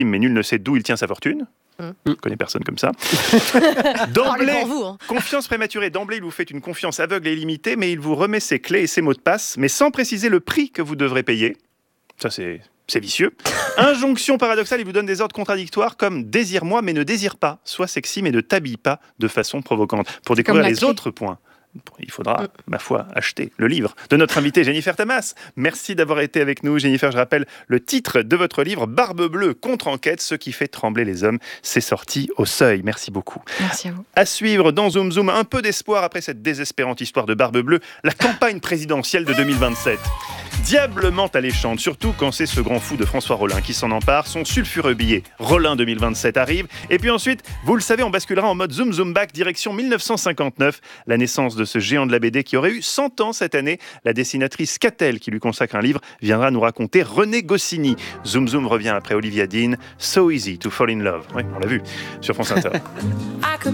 mais nul ne sait d'où il tient sa fortune. Je ne connais personne comme ça. D'emblée, confiance prématurée. D'emblée, il vous fait une confiance aveugle et illimitée, mais il vous remet ses clés et ses mots de passe, mais sans préciser le prix que vous devrez payer. Ça, c'est vicieux. Injonction paradoxale, il vous donne des ordres contradictoires comme « désire-moi, mais ne désire pas ». Sois sexy, mais ne t'habille pas de façon provocante. Pour découvrir les autres points, il faudra, ma foi, acheter le livre de notre invitée Jennifer Tamas. Merci d'avoir été avec nous, Jennifer. Je rappelle le titre de votre livre, Barbe Bleue, contre-enquête, ce qui fait trembler les hommes. C'est sorti au Seuil. Merci beaucoup. Merci à vous. À suivre dans Zoom Zoom, un peu d'espoir après cette désespérante histoire de Barbe Bleue, la campagne présidentielle de 2027. Diablement alléchante, surtout quand c'est ce grand fou de François Rollin qui s'en empare. Son sulfureux billet Rollin 2027 arrive. Et puis ensuite, vous le savez, on basculera en mode Zoom Zoom Back, direction 1959, la naissance de ce géant de la BD qui aurait eu 100 ans cette année. La dessinatrice Catel, qui lui consacre un livre, viendra nous raconter René Goscinny. Zoom Zoom revient après Olivia Dean, So Easy to Fall in Love. Oui, on l'a vu sur France Inter.